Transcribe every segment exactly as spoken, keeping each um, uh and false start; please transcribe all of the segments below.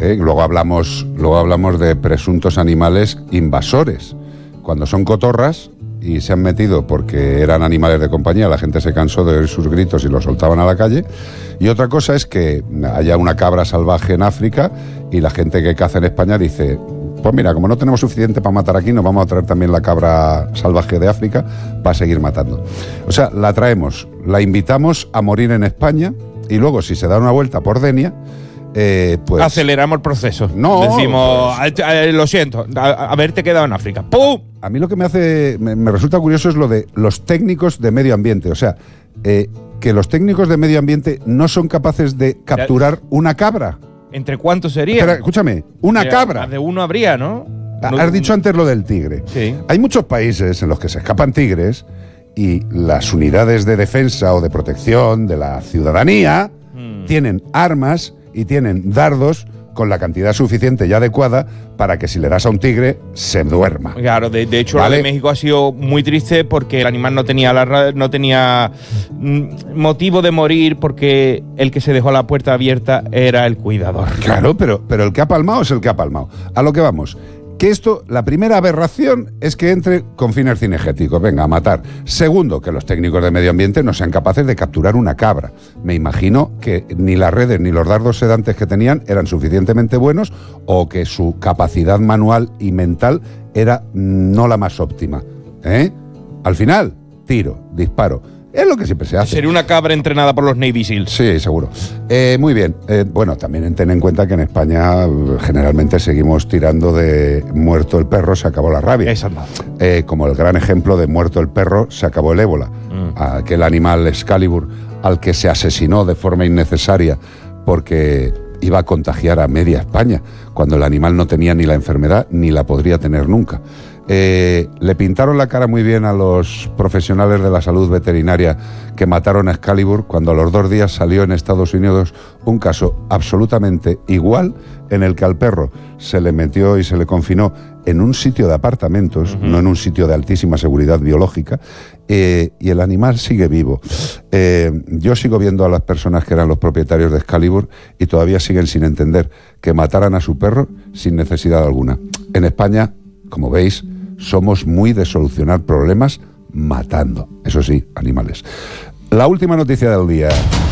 ¿eh? Luego hablamos, luego hablamos de presuntos animales invasores. Cuando son cotorras y se han metido porque eran animales de compañía, la gente se cansó de oír sus gritos y los soltaban a la calle. Y otra cosa es que haya una cabra salvaje en África y la gente que caza en España dice, pues mira, como no tenemos suficiente para matar aquí, nos vamos a traer también la cabra salvaje de África para seguir matando. O sea, la traemos, la invitamos a morir en España y luego, si se da una vuelta por Denia, eh, pues... aceleramos el proceso. No. Decimos, pues, lo siento, a, haberte quedado en África. ¡Pum! A mí lo que me hace, me, me resulta curioso es lo de los técnicos de medio ambiente. O sea, eh, que los técnicos de medio ambiente no son capaces de capturar una cabra. ¿Entre cuántos sería? Espera, escúchame, una Mira, cabra. Más de uno habría, ¿no? Has dicho antes lo del tigre. Sí. Hay muchos países en los que se escapan tigres y las unidades de defensa o de protección de la ciudadanía hmm. tienen armas y tienen dardos con la cantidad suficiente y adecuada para que si le das a un tigre se duerma. Claro, de, de hecho ¿Vale? Lo de México ha sido muy triste porque el animal no tenía la, no tenía mm, motivo de morir porque el que se dejó la puerta abierta era el cuidador. Claro, pero, pero el que ha palmado es el que ha palmado. A lo que vamos. Que esto, la primera aberración es que entre con fines cinegéticos, venga, a matar. Segundo, que los técnicos de medio ambiente no sean capaces de capturar una cabra. Me imagino que ni las redes ni los dardos sedantes que tenían eran suficientemente buenos o que su capacidad manual y mental era no la más óptima. ¿Eh? Al final, tiro, disparo. Es lo que siempre se hace. Sería una cabra entrenada por los Navy Seals. Sí, seguro. Eh, muy bien. Eh, bueno, también ten en cuenta que en España generalmente seguimos tirando de muerto el perro, se acabó la rabia. Exacto. Eh, como el gran ejemplo de muerto el perro, se acabó el ébola. Mm. Aquel animal Excalibur al que se asesinó de forma innecesaria porque iba a contagiar a media España, cuando el animal no tenía ni la enfermedad ni la podría tener nunca. Eh, le pintaron la cara muy bien a los profesionales de la salud veterinaria que mataron a Excalibur cuando a los dos días salió en Estados Unidos un caso absolutamente igual en el que al perro se le metió y se le confinó en un sitio de apartamentos, uh-huh. no en un sitio de altísima seguridad biológica, eh, y el animal sigue vivo. Eh, yo sigo viendo a las personas que eran los propietarios de Excalibur y todavía siguen sin entender que mataran a su perro sin necesidad alguna. En España, como veis, somos muy de solucionar problemas matando, eso sí, animales. La última noticia del día.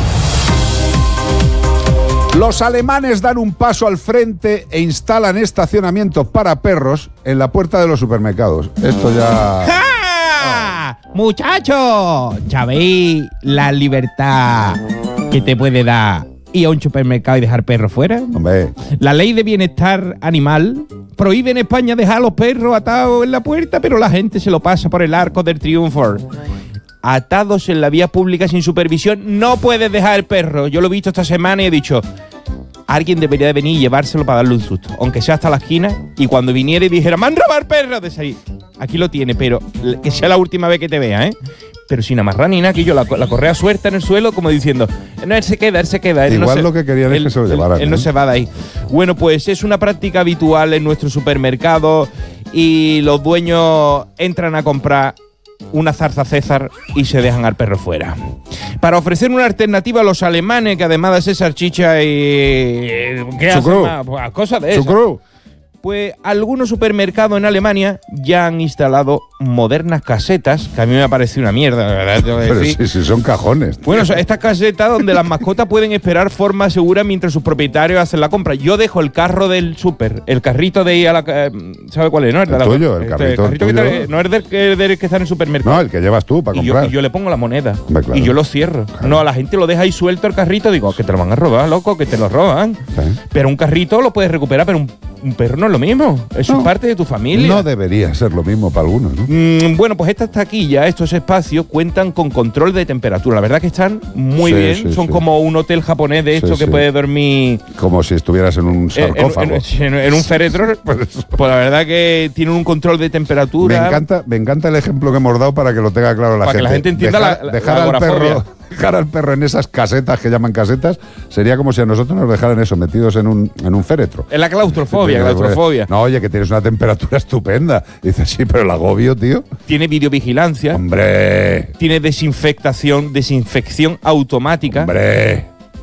Los alemanes dan un paso al frente e instalan estacionamientos para perros en la puerta de los supermercados. Esto ya... ¡Ja! Oh. ¡Muchachos! ¿Sabéis la libertad que te puede dar ir a un supermercado y dejar perros fuera? Hombre. La ley de bienestar animal prohíbe en España dejar a los perros atados en la puerta, pero la gente se lo pasa por el arco del triunfo. Atados en la vía pública sin supervisión, no puedes dejar el perro. Yo lo he visto esta semana y he dicho, alguien debería de venir y llevárselo para darle un susto, aunque sea hasta la esquina, y cuando viniera y dijera, ¡me han robado el perro! De ahí, aquí lo tiene, pero que sea la última vez que te vea, ¿eh? Pero sin amarrar ni nada, que yo la, la correa suelta en el suelo como diciendo, no, él se queda, él se queda. Él Igual no se, lo que querían él, es que se lo llevaran. Él, él no se va de ahí. Bueno, pues es una práctica habitual en nuestro supermercado y los dueños entran a comprar una zarza César y se dejan al perro fuera. Para ofrecer una alternativa a los alemanes, que además de ser salchicha y... ¿Qué hacen más? Pues cosas de eso. Pues algunos supermercados en Alemania ya han instalado modernas casetas, que a mí me ha parecido una mierda, la verdad. Tengo que Pero decir. si, si son cajones. Bueno, o sea, estas casetas donde las mascotas pueden esperar forma segura mientras sus propietarios hacen la compra. Yo dejo el carro del súper, el carrito de ir a la... ¿Sabe cuál es? ¿No? El, el la, tuyo, el este, carrito, el carrito tuyo. Que trae, no es del, del que está en el supermercado. No, el que llevas tú para y comprar. Yo, y yo le pongo la moneda. Hombre, claro. Y yo lo cierro. Claro. No, a la gente lo deja ahí suelto el carrito. Digo, que te lo van a robar, loco, que te lo roban. Sí. Pero un carrito lo puedes recuperar, pero un, un perro no es lo mismo. Eso no. es parte de tu familia. No debería ser lo mismo para algunos, ¿no? Mm, bueno, pues estas taquillas, estos espacios, cuentan con control de temperatura. La verdad que están muy sí, bien. Sí, Son sí. como un hotel japonés de esto sí, que sí. puede dormir... Como si estuvieras en un sarcófago. En, en, en, en un féretro. Pues la verdad que tienen un control de temperatura. Me encanta, me encanta el ejemplo que hemos dado para que lo tenga claro la para gente. Para que la gente entienda dejar, la, dejar la al perro, dejar al perro en esas casetas que llaman casetas sería como si a nosotros nos dejaran eso, metidos en un, en un féretro. Es la claustrofobia, claustrofobia. No, oye, que tienes una temperatura estupenda. Dices, sí, pero el agobio, tío. Tiene videovigilancia. ¡Hombre! Tiene desinfectación, desinfección automática. ¡Hombre!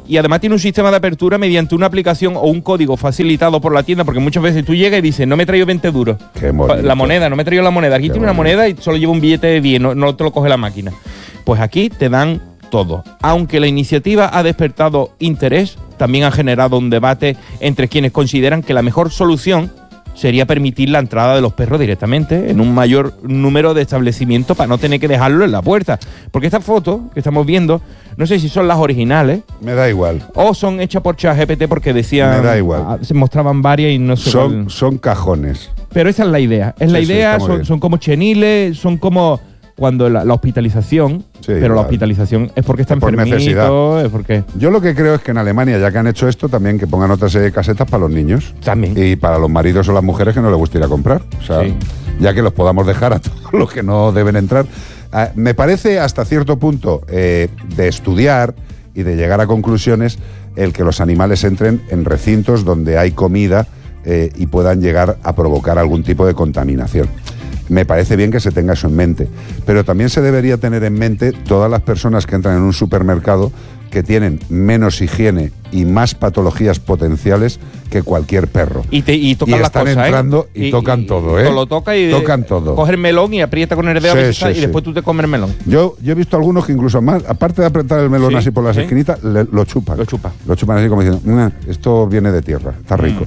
y además tiene un sistema de apertura mediante una aplicación o un código facilitado por la tienda, porque muchas veces tú llegas y dices, no me he traído veinte duros. Qué bonito. La moneda, no me he traído la moneda. Aquí Qué tiene una bonito. moneda y solo lleva un billete de diez, no, no te lo coge la máquina. Pues aquí te dan todo. Aunque la iniciativa ha despertado interés, también ha generado un debate entre quienes consideran que la mejor solución sería permitir la entrada de los perros directamente en un mayor número de establecimientos para no tener que dejarlo en la puerta. Porque estas fotos que estamos viendo, no sé si son las originales Me da igual. o son hechas por ChatGPT, porque decían... Me da igual. ah, se mostraban varias y no sé Son, cuál. son cajones. Pero esa es la idea. Es la Sí, sí, idea, está muy son, bien. son como cheniles, son como cuando la, la hospitalización, Sí, pero igual. la hospitalización es porque está Es por necesidad. enfermito, es porque... Yo lo que creo es que en Alemania, ya que han hecho esto, también que pongan otra serie de casetas para los niños. También. Y para los maridos o las mujeres que no les gusta ir a comprar. O sea, Sí. ya que los podamos dejar a todos los que no deben entrar. Ah, me parece hasta cierto punto eh, de estudiar y de llegar a conclusiones el que los animales entren en recintos donde hay comida eh, y puedan llegar a provocar algún tipo de contaminación. Me parece bien que se tenga eso en mente, pero también se debería tener en mente todas las personas que entran en un supermercado que tienen menos higiene y más patologías potenciales que cualquier perro. Y, te, y tocan Y las están cosas, ¿eh? entrando y tocan todo, ¿eh? Lo toca y Tocan todo. coge el melón y aprieta con el dedo Sí, a ver si sí, sale, sí. y después tú te comes el melón. Yo, yo he visto algunos que incluso más, aparte de apretar el melón Sí, así por las sí. esquinitas, le- lo chupan. Lo chupa. Lo chupan así como diciendo, "Mm, esto viene de tierra, está rico". Mm.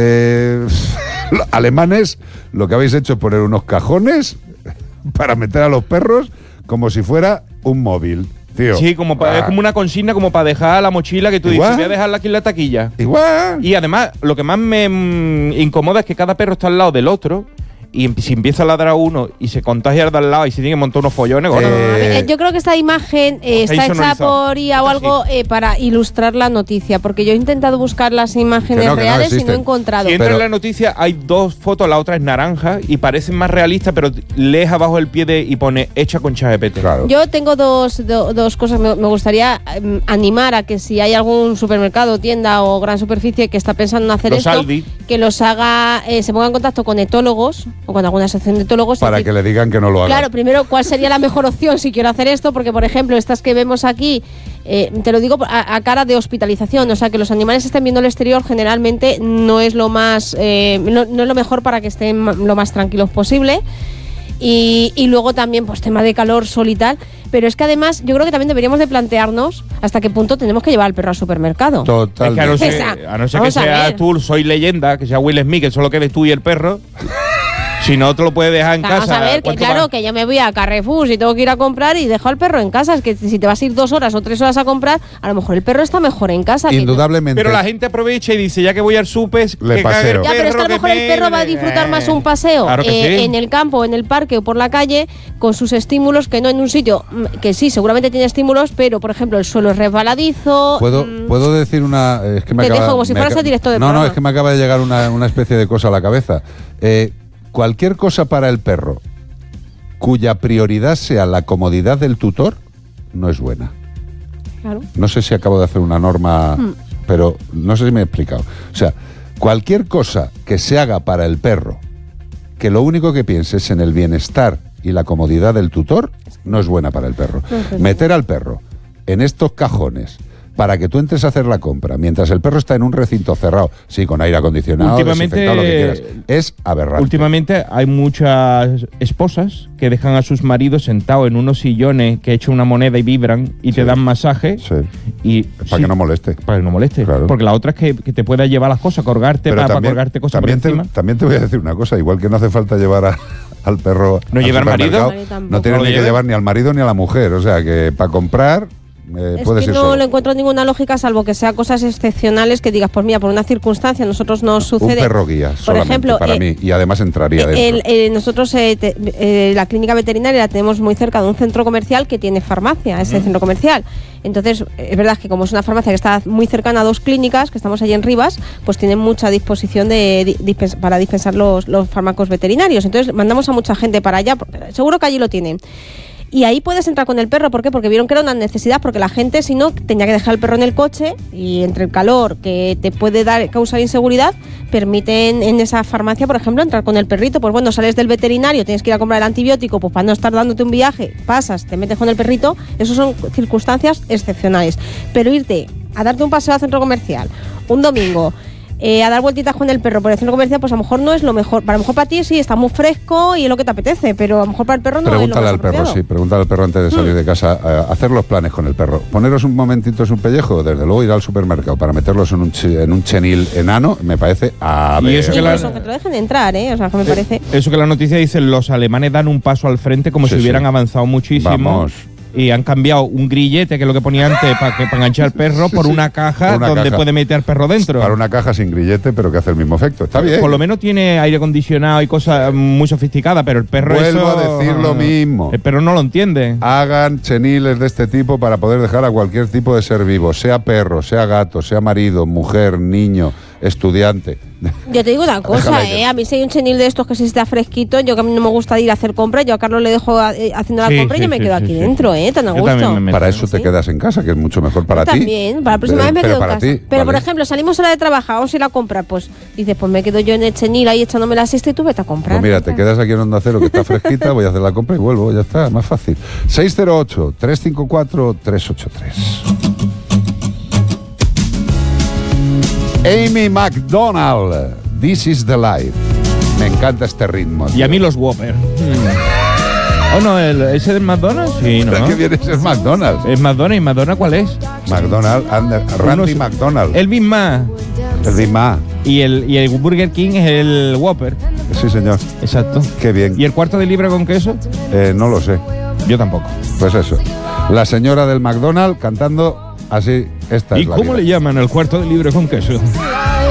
Eh, alemanes, lo que habéis hecho es poner unos cajones para meter a los perros como si fuera un móvil, tío. Sí, como pa- Ah, es como una consigna como para dejar la mochila que tú Igual. dices, voy a dejarla aquí en la taquilla. Igual. Y además, lo que más me mm, incomoda es que cada perro está al lado del otro. Y em- si empieza a ladrar uno y se contagia al de al lado y se tiene que montar unos follones, Eh, bueno, A ver, eh, yo creo que esta imagen eh, Está está hecha insonorizado. por I A o algo eh, para ilustrar la noticia, porque yo he intentado buscar las imágenes Que no, que no reales y no he existen. encontrado. si entra pero- en la noticia hay dos fotos, la otra es naranja y parecen más realistas, pero lees abajo el pie de, y pone hecha con ChatGPT. Claro. Yo tengo dos, do- dos cosas. Me, me gustaría em, animar a que si hay algún supermercado, tienda o gran superficie que está pensando en hacer Los esto, Aldi. que los haga, eh, se ponga en contacto con etólogos o con alguna asociación de etólogos. y Para decir, que le digan que no lo haga. Claro, primero, ¿cuál sería la mejor opción si quiero hacer esto? Porque, por ejemplo, estas que vemos aquí, eh, te lo digo a, a cara de hospitalización, o sea, que los animales estén viendo el exterior generalmente no es lo más, eh, no, no es lo mejor para que estén ma- lo más tranquilos posible. Y, y luego también, pues, tema de calor, sol y tal. Pero es que además, yo creo que también deberíamos de plantearnos hasta qué punto tenemos que llevar al perro al supermercado. Total. Es que a no ser, Esa. a no ser que Vamos a seas ver. tú, soy leyenda, que sea Will Smith, que solo quedes tú y el perro. Si no, te lo puedes dejar en Vamos casa. a ver, que ¿Cuánto claro, va? que yo me voy a Carrefour y tengo que ir a comprar y dejo al perro en casa. Es que si te vas a ir dos horas o tres horas a comprar, a lo mejor el perro está mejor en casa. que- Indudablemente. Pero la gente aprovecha y dice, ya que voy al súper, Le que cague paseo. el Ya, pero es que a lo perro, mejor el me- perro va a disfrutar Eh, más un paseo Claro que eh, sí. en el campo, en el parque o por la calle, con sus estímulos, que no en un sitio mm, que sí, seguramente tiene estímulos, pero por ejemplo el suelo es resbaladizo. ¿Puedo, mm, ¿Puedo decir una...? Es que me Te acaba, dejo como si me fueras aca- el director del No, no, programa. es que me acaba de llegar una, una especie de cosa a la cabeza. Eh, cualquier cosa para el perro cuya prioridad sea la comodidad del tutor no es buena. claro. No sé si acabo de hacer una norma, Mm. pero no sé si me he explicado. O sea, cualquier cosa que se haga para el perro, que lo único que piense es en el bienestar y la comodidad del tutor, no es buena para el perro. No es verdad. Meter al perro en estos cajones para que tú entres a hacer la compra, mientras el perro está en un recinto cerrado, sí, con aire acondicionado, Últimamente- desinfectado, lo que quieras, es aberrante. Últimamente hay muchas esposas que dejan a sus maridos sentados en unos sillones que echan una moneda y vibran y te Sí. dan masaje. Sí, Y para sí, que no moleste. para que no moleste. Claro. Porque la otra es que, que te pueda llevar las cosas, colgarte Pero para, para también, colgarte cosas por también, te, encima. también te voy a decir una cosa, igual que no hace falta llevar a- al perro ¿No al lleva al marido? supermercado, Marido tampoco. no tienes ¿No lo ni que lleva? llevar ni al marido ni a la mujer, o sea que para comprar eh, Es puedes que ir no solo. le encuentro ninguna lógica, salvo que sea cosas excepcionales que digas, pues mira, por una circunstancia a nosotros nos sucede. Un perro guía, Por solamente, ejemplo, para eh, mí, y además entraría dentro. El- eh, nosotros, eh, te- eh, la clínica veterinaria la tenemos muy cerca de un centro comercial que tiene farmacia, ese centro comercial. Entonces, es verdad que como es una farmacia que está muy cercana a dos clínicas, que estamos allí en Rivas, pues tienen mucha disposición de, di- dispens- para dispensar los, los fármacos veterinarios. Entonces, mandamos a mucha gente para allá, porque seguro que allí lo tienen. Y ahí puedes entrar con el perro, ¿por qué? Porque vieron que era una necesidad, porque la gente, si no, tenía que dejar el perro en el coche y entre el calor que te puede dar causar inseguridad, permiten en esa farmacia, por ejemplo, entrar con el perrito. Pues bueno, sales del veterinario, tienes que ir a comprar el antibiótico, pues para no estar dándote un viaje, pasas, te metes con el perrito, eso son circunstancias excepcionales. Pero irte a darte un paseo al centro comercial un domingo, Eh, a dar vueltitas con el perro por el centro comercial, pues a lo mejor no es lo mejor. Para lo mejor para ti sí, está muy fresco y es lo que te apetece, pero a lo mejor para el perro no Pregúntale es lo más al perro, apropiado. sí, pregúntale al perro antes de salir Mm. de casa, eh, hacer los planes con el perro. Poneros un momentito en su pellejo, desde luego ir al supermercado para meterlos en un, chi- en un chenil enano, me parece a Y ver. eso que la- Incluso que te lo dejen entrar, ¿eh? O sea, que me parece... Eso que la noticia dice, los alemanes dan un paso al frente como Sí, si hubieran sí. avanzado muchísimo. Vamos. Y han cambiado un grillete, que es lo que ponía antes, para que para enganchar al perro, por una caja Por una donde caja. puede meter al perro dentro. Para una caja sin grillete, pero que hace el mismo efecto. Está bien. Por lo menos tiene aire acondicionado y cosas muy sofisticadas, pero el perro Vuelvo eso, a decir lo mismo. El perro no lo entiende. Hagan cheniles de este tipo para poder dejar a cualquier tipo de ser vivo, sea perro, sea gato, sea marido, mujer, niño, estudiante. Yo te digo una cosa, Déjala ¿eh? ya. A mí si hay un chenil de estos que se está fresquito, yo que a mí no me gusta ir a hacer compras, yo a Carlos le dejo eh, haciendo la Sí, compra y sí, yo me sí, quedo sí, aquí sí. dentro, ¿eh? Tan a Yo gusto. también me meto. Para eso te Sí. quedas en casa, que es mucho mejor para Yo ti. también, para la próxima Pero- vez me pero quedo para en casa. ti, Pero por vale. ejemplo, salimos a la de trabajar, vamos a ir a comprar, pues dices, pues me quedo yo en el chenil ahí echándome la siesta y tú vete a comprar. Pues mira, te quedas aquí en Onda Cero, que está fresquita, voy a hacer la compra y vuelvo, ya está, más fácil. seis cero ocho, tres cinco cuatro, tres ocho tres. Amy McDonald, This is the Life. Me encanta este ritmo. Y a mí los Whopper. ¿O no? El, ¿Ese del McDonald's? Sí, ¿no? ¿De qué viene ese McDonald's? ¿Es McDonald's? ¿Y McDonald's cuál es? McDonald's, and- Randy Unos- McDonald. El Big Mac. El Big Mac. Y el, y el Burger King es el Whopper. Sí, señor. Exacto. Qué bien. ¿Y el cuarto de libra con queso? Eh, no lo sé. Yo tampoco. Pues eso. La señora del McDonald's cantando así. Esta ¿Y es la cómo vida. le llaman el cuarto de libra con queso?